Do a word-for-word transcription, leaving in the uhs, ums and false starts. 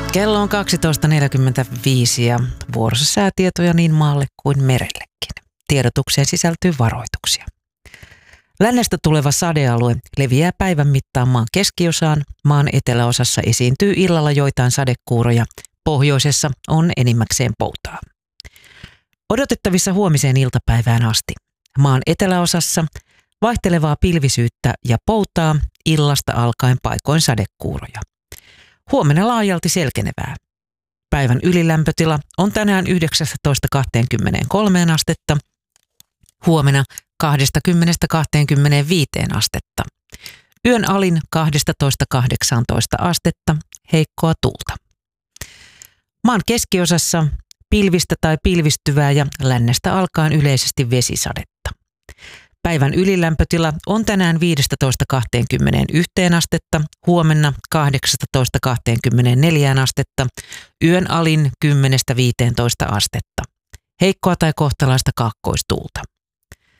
Kello on kaksitoista neljäkymmentäviisi ja vuorossa säätietoja niin maalle kuin merellekin. Tiedotukseen sisältyy varoituksia. Lännestä tuleva sadealue leviää päivän mittaan maan keskiosaan. Maan eteläosassa esiintyy illalla joitain sadekuuroja. Pohjoisessa on enimmäkseen poutaa. Odotettavissa huomiseen iltapäivään asti. Maan eteläosassa vaihtelevaa pilvisyyttä ja poutaa, illasta alkaen paikoin sadekuuroja. Huomenna laajalti selkenevää. Päivän ylilämpötila on tänään yhdeksäntoista kaksikymmentäkolme astetta, huomenna kaksikymmentä kaksikymmentäviisi astetta. Yön alin kaksitoista kahdeksantoista astetta, heikkoa tuulta. Maan keskiosassa pilvistä tai pilvistyvää ja lännestä alkaen yleisesti vesisadetta. Päivän ylilämpötila on tänään viisitoista kaksikymmentäyksi astetta, huomenna kahdeksantoista kaksikymmentäneljä astetta, yön alin kymmenen viisitoista astetta. Heikkoa tai kohtalaista kaakkoistuulta.